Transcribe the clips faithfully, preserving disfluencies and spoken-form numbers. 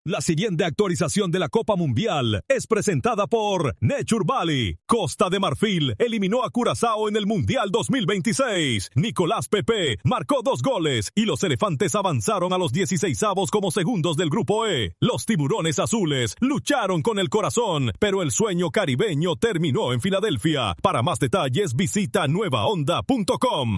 La siguiente actualización de la Copa Mundial es presentada por Nature Valley. Costa de Marfil eliminó a Curazao en el Mundial dos mil veintiséis. Nicolás Pepe marcó dos goles y los elefantes avanzaron a los dieciseisavos como segundos del Grupo E. Los tiburones azules lucharon con el corazón, pero el sueño caribeño terminó en Filadelfia. Para más detalles visita nueva onda punto com.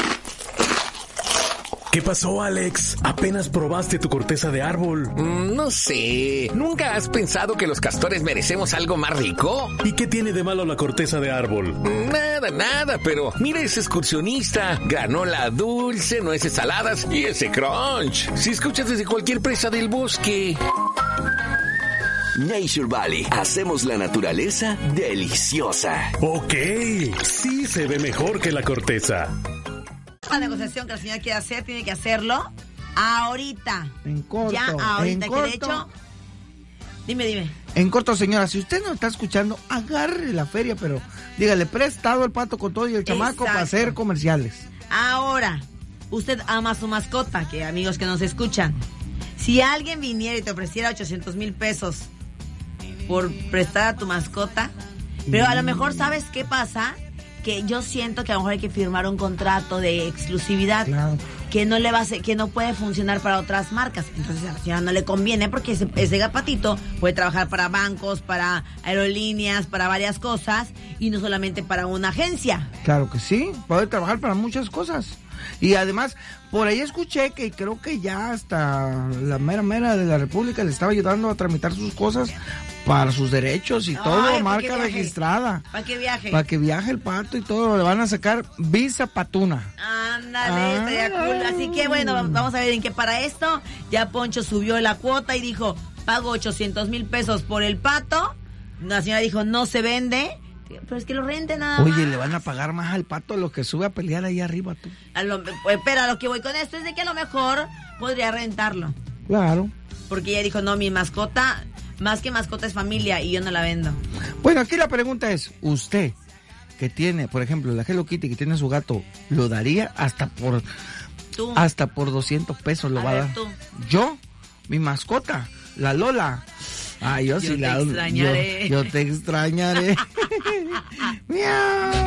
¿Qué pasó, Alex? Apenas probaste tu corteza de árbol. Mm, no sé. ¿Nunca has pensado que los castores merecemos algo más rico? ¿Y qué tiene de malo la corteza de árbol? Nada, nada, pero mira ese excursionista. Granola dulce, nueces saladas y ese crunch. Si escuchas desde cualquier presa del bosque. Nature Valley. Hacemos la naturaleza deliciosa. Ok, sí se ve mejor que la corteza. La negociación que la señora quiere hacer, tiene que hacerlo ahorita. En corto. Ya ahorita, en que de corto. hecho... Dime, dime. En corto, señora, si usted no está escuchando, agarre la feria, pero dígale, prestado el pato con todo y el chamaco Exacto. para hacer comerciales. Ahora, usted ama a su mascota, que amigos que nos escuchan. Si alguien viniera y te ofreciera ochocientos mil pesos por prestar a tu mascota, pero a lo mejor, ¿sabes qué pasa? Que yo siento que a lo mejor hay que firmar un contrato de exclusividad. Claro. Que no le va a ser, que no puede funcionar para otras marcas. Entonces a la señora no le conviene porque ese, ese gatito puede trabajar para bancos, para aerolíneas, para varias cosas y no solamente para una agencia. Claro que sí, puede trabajar para muchas cosas. Y además, por ahí escuché que creo que ya hasta la mera mera de la República le estaba ayudando a tramitar sus cosas para sus derechos y Ay, todo, ¿para marca qué viaje? registrada. ¿Para qué viaje? Para que viaje el pato y todo, le van a sacar visa patuna. Ándale, Ah. estaría cool. Así que bueno, vamos a ver en qué para esto. Ya Poncho subió la cuota y dijo, pago ochocientos mil pesos por el pato. La señora dijo, no se vende. Pero es que lo rente nada más. Oye, le van a pagar más al pato lo que sube a pelear ahí arriba tú. A lo, pues, pero a lo que voy con esto es de que a lo mejor podría rentarlo. Claro. Porque ella dijo, no, mi mascota, más que mascota es familia y yo no la vendo. Bueno, aquí la pregunta es, usted que tiene, por ejemplo, la Hello Kitty que tiene su gato, ¿lo daría hasta por Tú. hasta por doscientos pesos lo A va a ver, dar? tú. Yo, mi mascota, la Lola. Ah, yo, Yo sí te la extrañaré. Yo, yo te extrañaré. Miau.